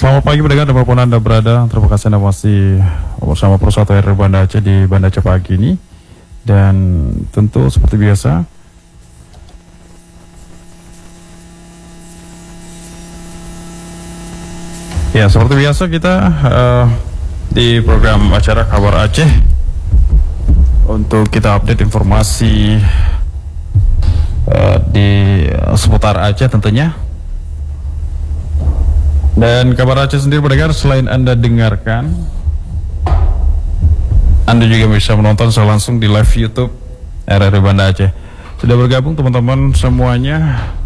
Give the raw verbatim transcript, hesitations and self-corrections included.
Selamat pagi pendengar dimanapun Anda berada. Terima kasih Anda masih bersama Persatu R R Banda Aceh di Banda Aceh pagi ini. Dan tentu seperti biasa, ya seperti biasa kita uh, di program acara Kabar Aceh untuk kita update informasi uh, di seputar Aceh tentunya. Dan Kabar Aceh sendiri pendengar, selain Anda dengarkan, Anda juga bisa menonton secara langsung di live YouTube R R Banda Aceh. Sudah bergabung teman-teman semuanya